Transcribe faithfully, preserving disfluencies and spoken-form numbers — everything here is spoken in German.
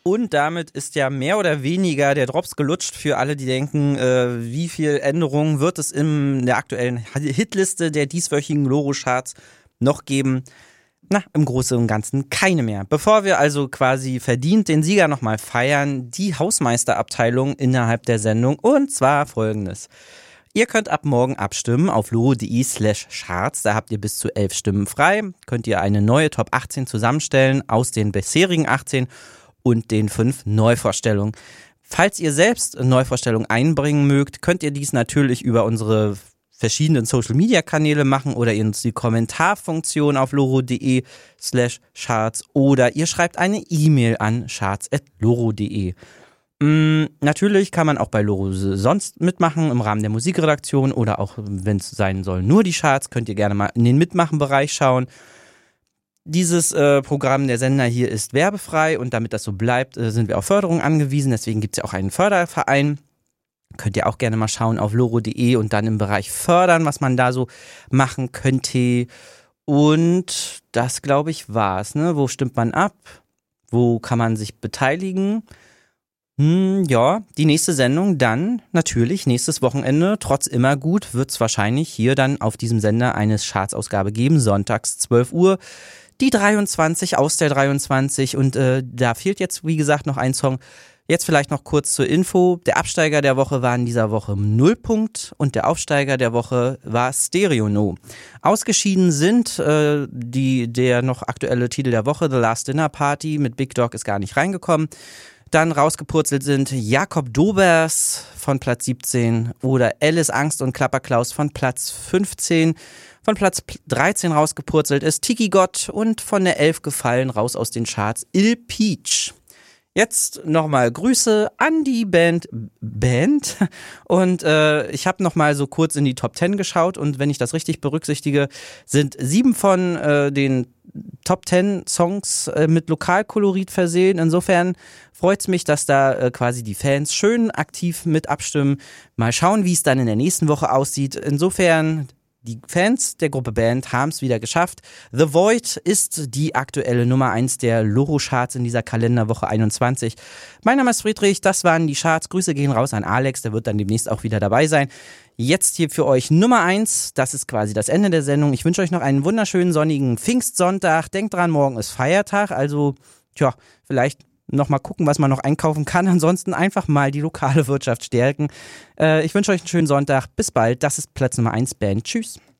Und damit ist ja mehr oder weniger der Drops gelutscht für alle, die denken, äh, wie viel Änderungen wird es in der aktuellen Hitliste der dieswöchigen Loro-Charts noch geben. Na, im Großen und Ganzen keine mehr. Bevor wir also quasi verdient den Sieger nochmal feiern, die Hausmeisterabteilung innerhalb der Sendung, und zwar folgendes. Ihr könnt ab morgen abstimmen auf loro.de slash charts, da habt ihr bis zu elf Stimmen frei, könnt ihr eine neue Top achtzehn zusammenstellen aus den bisherigen achtzehn und den fünf Neuvorstellungen. Falls ihr selbst Neuvorstellungen einbringen mögt, könnt ihr dies natürlich über unsere verschiedenen Social-Media-Kanäle machen oder ihr nutzt die Kommentarfunktion auf loro.de slash charts oder ihr schreibt eine E-Mail an charts at loro.de. Mm, natürlich kann man auch bei Loro sonst mitmachen im Rahmen der Musikredaktion oder auch, wenn es sein soll, nur die Charts, könnt ihr gerne mal in den Mitmachen-Bereich schauen. Dieses äh, Programm, der Sender hier, ist werbefrei und damit das so bleibt, äh, sind wir auf Förderung angewiesen, deswegen gibt es ja auch einen Förderverein. Könnt ihr auch gerne mal schauen auf loro.de und dann im Bereich fördern, was man da so machen könnte. Und das, glaube ich, war's, ne? Wo stimmt man ab? Wo kann man sich beteiligen? Hm, ja, die nächste Sendung dann natürlich nächstes Wochenende. Trotz immer gut wird's wahrscheinlich hier dann auf diesem Sender eine Chartsausgabe geben. Sonntags zwölf Uhr. Die dreiundzwanzig aus der dreiundzwanzig. Und äh, da fehlt jetzt, wie gesagt, noch ein Song. Jetzt vielleicht noch kurz zur Info. Der Absteiger der Woche war in dieser Woche Nullpunkt und der Aufsteiger der Woche war Stereo No. Ausgeschieden sind äh, die der noch aktuelle Titel der Woche, The Last Dinner Party mit Big Dog, ist gar nicht reingekommen. Dann rausgepurzelt sind Jakob Dobers von Platz siebzehn oder Alice Angst und Klapperklaus von Platz fünfzehn. Von Platz dreizehn rausgepurzelt ist Tiki Gott und von der elf gefallen raus aus den Charts Il Peach. Jetzt nochmal Grüße an die Band Band und äh, ich habe nochmal so kurz in die Top zehn geschaut und wenn ich das richtig berücksichtige, sind sieben von äh, den Top zehn Songs äh, mit Lokalkolorit versehen. Insofern freut's mich, dass da äh, quasi die Fans schön aktiv mit abstimmen. Mal schauen, wie es dann in der nächsten Woche aussieht. Insofern, die Fans der Gruppe Band haben es wieder geschafft. The Void ist die aktuelle Nummer eins der Loro-Charts in dieser Kalenderwoche einundzwanzig. Mein Name ist Friedrich, das waren die Charts. Grüße gehen raus an Alex, der wird dann demnächst auch wieder dabei sein. Jetzt hier für euch Nummer eins, das ist quasi das Ende der Sendung. Ich wünsche euch noch einen wunderschönen sonnigen Pfingstsonntag. Denkt dran, morgen ist Feiertag, also tja, vielleicht noch mal gucken, was man noch einkaufen kann. Ansonsten einfach mal die lokale Wirtschaft stärken. Äh, ich wünsche euch einen schönen Sonntag. Bis bald. Das ist Platz Nummer eins Band. Tschüss.